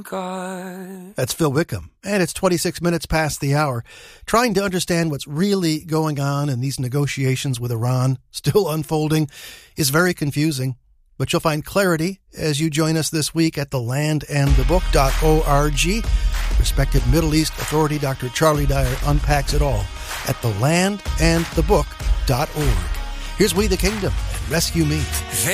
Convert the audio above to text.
God. That's Phil Wickham, and it's 26 minutes past the hour. Trying to understand what's really going on in these negotiations with Iran, still unfolding, is very confusing. But you'll find clarity as you join us this week at thelandandthebook.org. Respected Middle East authority Dr. Charlie Dyer unpacks it all at thelandandthebook.org. Here's We the Kingdom and Rescue Me.